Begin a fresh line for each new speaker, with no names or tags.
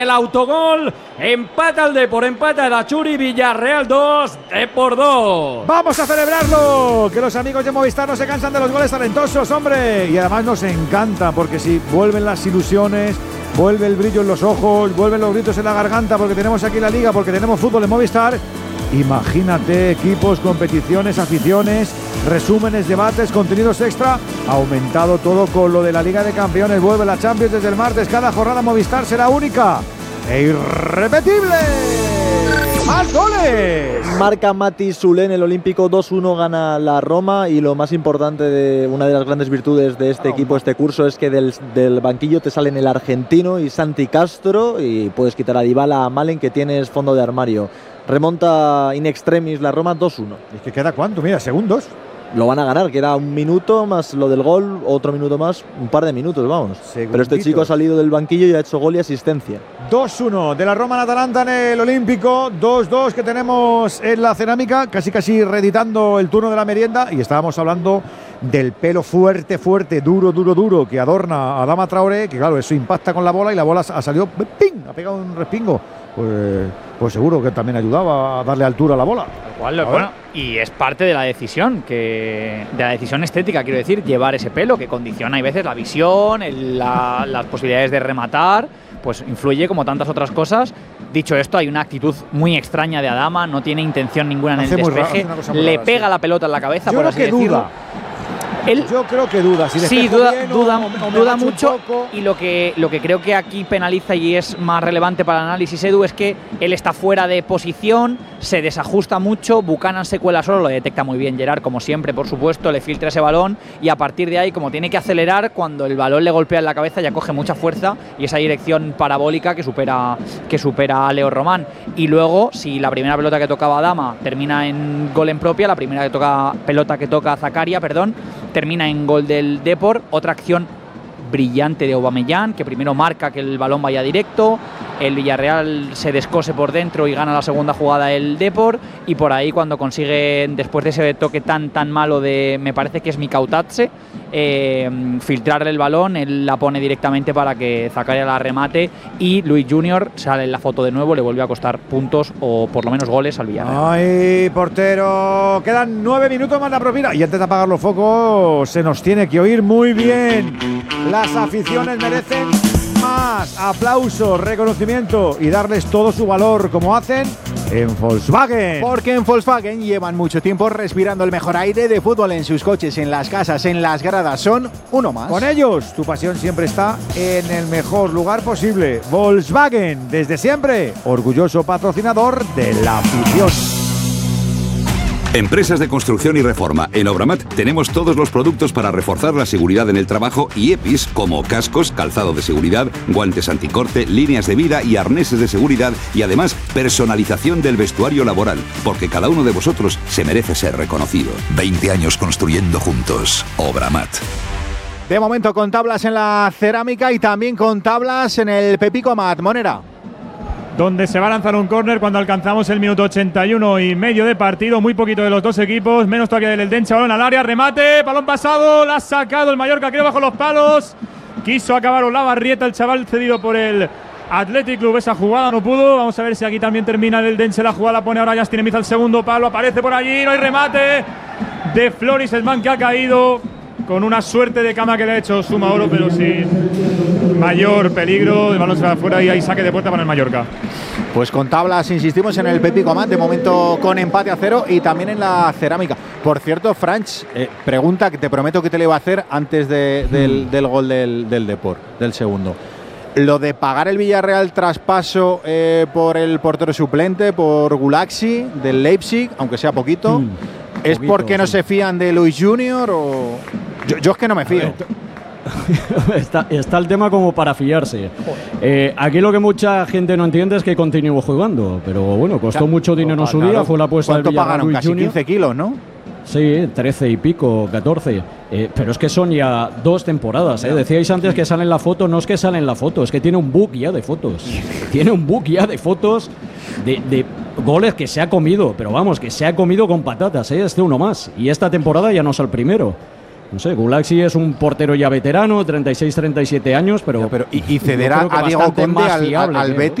El autogol, empata el Depor, empata el Achuri, Villarreal 2, Depor 2.
¡Vamos a celebrarlo! Que los amigos de Movistar no se cansan de los goles talentosos, hombre. Y además nos encanta, porque si vuelven las ilusiones, vuelve el brillo en los ojos, vuelven los gritos en la garganta, porque tenemos aquí la Liga, porque tenemos fútbol en Movistar. Imagínate equipos, competiciones, aficiones, resúmenes, debates, contenidos extra. Ha aumentado todo con lo de la Liga de Campeones. Vuelve la Champions desde el martes. Cada jornada Movistar será única e irrepetible. ¡Más goles!
Marca Mati Soler en el Olímpico, 2-1 gana la Roma. Y lo más importante, de una de las grandes virtudes de este equipo, este curso, es que del banquillo te salen el argentino y Santi Castro, y puedes quitar a Dybala, a Malen, que tienes fondo de armario. Remonta in extremis la Roma 2-1.
¿Y que queda cuánto? Mira, segundos.
Lo van a ganar, queda un minuto más lo del gol, otro minuto más, un par de minutos, vamos.
Segunditos.
Pero este chico ha salido del banquillo y ha hecho gol y asistencia.
2-1 de la Roma en Atalanta en el Olímpico, 2-2 que tenemos en la Cerámica, casi reeditando el turno de la merienda, y estábamos hablando del pelo fuerte, duro que adorna a Adama Traoré, que claro, eso impacta con la bola y la bola ha salido, ¡ping!, ha pegado un respingo. Pues seguro que también ayudaba a darle altura a la bola.
Bueno, y es parte de la decisión, de la decisión estética, quiero decir, llevar ese pelo que condiciona a veces la visión, las posibilidades de rematar, pues influye como tantas otras cosas. Dicho esto, hay una actitud muy extraña de Adama, no tiene intención ninguna en el despeje, le pega la pelota en la cabeza, por así decirlo.
Yo creo que duda.
Sí, duda mucho. Y lo que creo que aquí penaliza y es más relevante para el análisis, Edu, es que él está fuera de posición, se desajusta mucho, Buchanan se cuela solo, lo detecta muy bien Gerard, como siempre, por supuesto, le filtra ese balón y a partir de ahí, como tiene que acelerar, cuando el balón le golpea en la cabeza ya coge mucha fuerza y esa dirección parabólica que supera a Leo Román. Y luego, si la primera pelota que tocaba Adama termina en gol en propia, la primera pelota que toca Zakaria, termina en gol del Depor. Otra acción brillante de Aubameyang, que primero marca que el balón vaya directo, el Villarreal se descose por dentro y gana la segunda jugada el Depor, y por ahí cuando consigue, después de ese toque tan malo de, me parece que es Mikautatse, filtrarle el balón, él la pone directamente para que Zakaria la remate, y Luis Junior sale en la foto de nuevo, le volvió a costar puntos o por lo menos goles al Villarreal.
¡Ay, portero! Quedan 9 minutos más la propina, y antes de apagar los focos se nos tiene que oír muy bien. Las aficiones merecen más aplauso, reconocimiento y darles todo su valor, como hacen en Volkswagen.
Porque en Volkswagen llevan mucho tiempo respirando el mejor aire de fútbol en sus coches, en las casas, en las gradas. Son uno más.
Con ellos, tu pasión siempre está en el mejor lugar posible. Volkswagen, desde siempre, orgulloso patrocinador de la afición.
Empresas de construcción y reforma. En Obramat tenemos todos los productos para reforzar la seguridad en el trabajo y EPIs como cascos, calzado de seguridad, guantes anticorte, líneas de vida y arneses de seguridad, y además personalización del vestuario laboral, porque cada uno de vosotros se merece ser reconocido.
20 años construyendo juntos. Obramat.
De momento con tablas en la Cerámica y también con tablas en el Pepico Amat. Monera.
Donde se va a lanzar un córner cuando alcanzamos el minuto 81 y medio de partido. Muy poquito de los dos equipos, menos todavía del Eldense. Balón al área, remate, balón pasado, la ha sacado el Mallorca, creo, bajo los palos. Quiso acabar la barrieta el chaval cedido por el Athletic Club. Esa jugada no pudo. Vamos a ver si aquí también termina el Eldense la jugada. Pone ahora Justin Emiza al segundo palo, aparece por allí, no hay remate de Floris, el man que ha caído con una suerte de cama que le ha hecho Suma Oro, pero sin mayor peligro. El balón se va afuera y hay saque de puerta para el Mallorca.
Pues con tablas insistimos en el Pepico Amat, de momento con empate a 0 y también en la Cerámica. Por cierto, Franch, pregunta que te prometo que te le iba a hacer antes del gol del Depor, del segundo. Lo de pagar el Villarreal traspaso por el portero suplente, por Gulaxi, del Leipzig, aunque sea poquito, ¿es poquito, porque no se fían de Luis Junior o...? Yo es que no me fío.
Está el tema como para fiarse. Aquí lo que mucha gente no entiende es que continuó jugando, pero bueno, costó mucho dinero en su día, fue la apuesta del Villarreal.
¿Cuánto pagaron? Casi 15 kilos, ¿no?
Sí, 13 y pico, 14. Pero es que son ya 2 temporadas. Decíais antes que sale en la foto, no es que sale en la foto, es que tiene un book ya de fotos. Tiene un book ya de fotos de goles que se ha comido, pero vamos, que se ha comido con patatas, es de uno más. Y esta temporada ya no es el primero. No sé, Gulak sí es un portero ya veterano, 36, 37 años, pero
y ceder
yo creo que
a Diego
bastante
Conde
más
al
fiable
Betis.